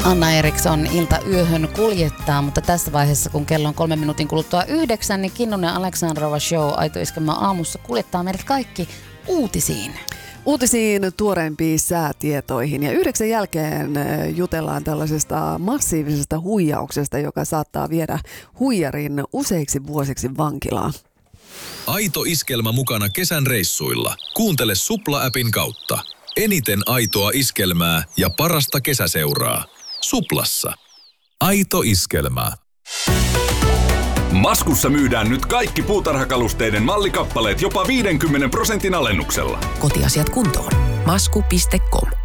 Anna Eriksson ilta yöhön kuljettaa, mutta tässä vaiheessa, kun kello on 3 minuutin kuluttua 9, niin Kinnunen Aleksandrova Show Aito Iskelmä aamussa kuljettaa meidät kaikki uutisiin. Uutisiin, tuoreimpiin säätietoihin ja 9 jälkeen jutellaan tällaisesta massiivisesta huijauksesta, joka saattaa viedä huijarin useiksi vuosiksi vankilaan. Aito Iskelmä mukana kesän reissuilla. Kuuntele Supla-appin kautta. Eniten aitoa iskelmää ja parasta kesäseuraa. Suplassa. Aito Iskelmää. Maskussa myydään nyt kaikki puutarhakalusteiden mallikappaleet jopa 50% alennuksella. Kotiasiat kuntoon. Masku.com